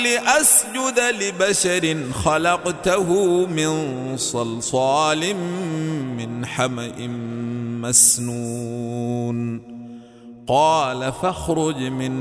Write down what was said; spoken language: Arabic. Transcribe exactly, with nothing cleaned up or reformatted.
لأسجد لبشر خلقته من صلصال من حمإ مسنون قال فاخرج من